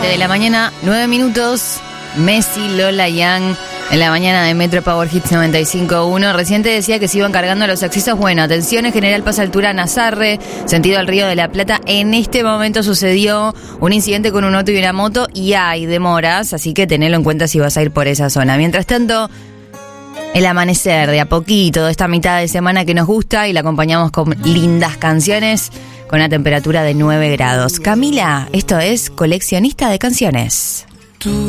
de la mañana, 9 minutos. Messi, Lola Young en la mañana de Metro Power Hits 95.1. Recién te decía que se iban cargando los accesos. Bueno, atención, en General Paz Altura Nazarre, sentido al Río de la Plata. En este momento sucedió un incidente con un auto y una moto y hay demoras, así que tenelo en cuenta si vas a ir por esa zona. Mientras tanto, el amanecer de a poquito, de esta mitad de semana que nos gusta, y la acompañamos con lindas canciones, con una temperatura de 9 grados. Camila, esto es Coleccionista de Canciones.